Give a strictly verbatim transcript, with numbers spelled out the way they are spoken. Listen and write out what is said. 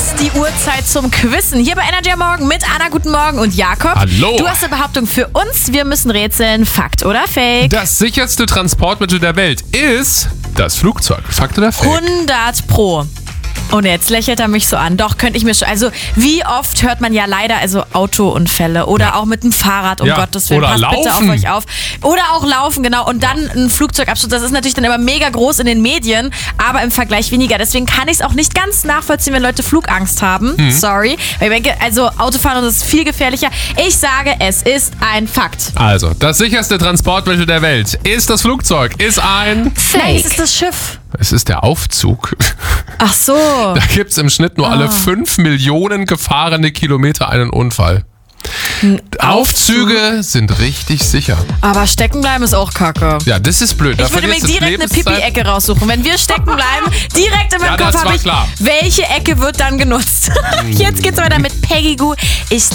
ist die Uhrzeit zum Quizzen. Hier bei Energy am Morgen mit Anna, guten Morgen, und Jakob. Hallo. Du hast eine Behauptung für uns. Wir müssen rätseln. Fakt oder Fake? Das sicherste Transportmittel der Welt ist das Flugzeug. Fakt oder Fake? hundert Pro. Und jetzt lächelt er mich so an. Doch, könnte ich mir schon. Also, wie oft hört man ja leider also Autounfälle oder Ja. auch mit dem Fahrrad, um Ja. Gottes Willen. Oder Passt bitte auf laufen. euch auf. Oder auch laufen, genau. Und dann ein Flugzeugabsturz. Das ist natürlich dann immer mega groß in den Medien, aber im Vergleich weniger. Deswegen kann ich es auch nicht ganz nachvollziehen, wenn Leute Flugangst haben. Mhm. Sorry. Weil ich denke, also Autofahren ist viel gefährlicher. Ich sage, es ist ein Fakt. Also, das sicherste Transportmittel der Welt ist das Flugzeug. Ist ein... Nein, es ist das Schiff. Es ist der Aufzug. Ach so. Da gibt es im Schnitt nur alle fünf Millionen gefahrene Kilometer einen Unfall. Aufzüge sind richtig sicher. Aber stecken bleiben ist auch kacke. Ja, das ist blöd. Ich würde mir direkt eine Pipi-Ecke raussuchen. Wenn wir stecken bleiben, direkt in meinem Ja, Kopf das habe war ich, klar. welche Ecke wird dann genutzt. Jetzt geht's weiter mit Peggy Goo. Ich